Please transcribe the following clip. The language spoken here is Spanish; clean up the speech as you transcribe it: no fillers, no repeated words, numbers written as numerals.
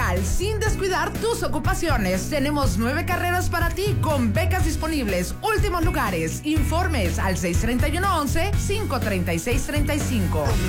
profesional sin descuidar tus ocupaciones. Tenemos 9 carreras para ti con becas disponibles. Últimos lugares. Informes al 631-11-536-35.